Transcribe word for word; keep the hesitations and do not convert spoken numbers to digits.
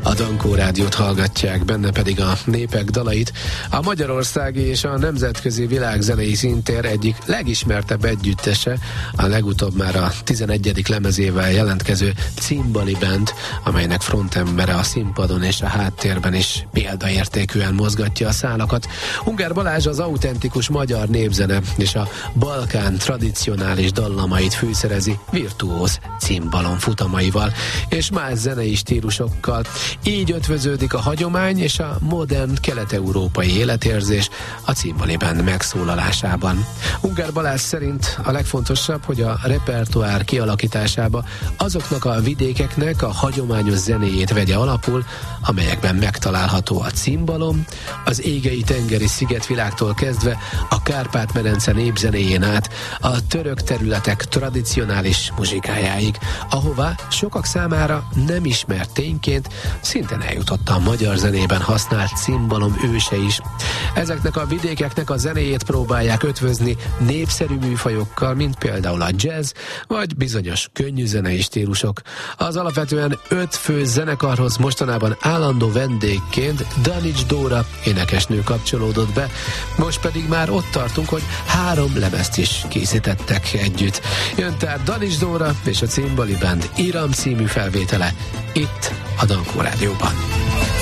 A Dankó Rádiót hallgatják, benne pedig a népek dalait. A magyarországi és a nemzetközi világzenei színtér egyik legismertebb együttese, a legutóbb már a tizenegyedik lemezével jelentkező Cimbali Band, amelynek frontembere a színpadon és a háttérben is példaértékűen mozgatja a szálakat. Ungár Balázs az autentikus magyar népzene és a Balkán tradicionális dallamait fűszerezi virtuóz cimbalom futamaival és más zenei stílusokkal. Így ötvöződik a hagyomány és a modern kelet-európai életérzés a Cimbali Band megszólalásában. Ungár Balázs szerint a legfontosabb, hogy a repertoár kialakításába azoknak a vidékeknek a hagyományos zenéjét vegye alapul, amelyekben megtalálható a cimbalom, az égei tengeri szigetvilágtól kezdve a Kárpát-medence népzenéjén át a török területek tradicionális muzsikájáig, ahová sokak számára nem ismert tényként szintén eljutott a magyar zenében használt cimbalom őse is. Ezeknek a vidékeknek a zenéjét próbálják ötvözni népszerű műfajokkal, mint például a jazz, vagy bizonyos könnyű zenei stílusok. Az alapvetően öt fő zenekarhoz mostanában állandó vendégként Danics Dóra énekesnő kapcsolódott be, most pedig már ott tartunk, hogy három lemezt is készítettek együtt. Jön tehát Danics Dóra és a Cimbali Band Iram című felvétele itt a Dankó Rádióban.